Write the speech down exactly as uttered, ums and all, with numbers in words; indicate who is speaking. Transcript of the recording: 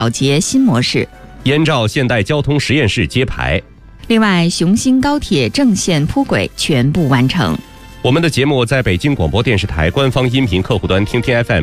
Speaker 1: 保洁新模式。
Speaker 2: 燕赵现代交通实验室揭牌。
Speaker 1: 另外，雄兴高铁正线铺轨全部完成。
Speaker 2: 我们的节目在北京广播电视台官方音频客户端听听 F M